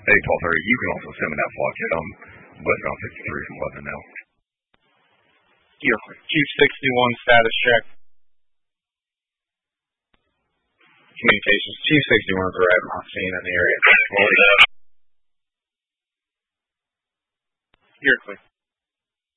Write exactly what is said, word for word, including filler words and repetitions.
Hey, twelve thirty, you can also send me that flock kit. I'm Westbound sixty-three from Lebanon now. Here, Chief sixty-one, status check. Communications, Chief sixty-one is arriving on scene in the area. Here, clear.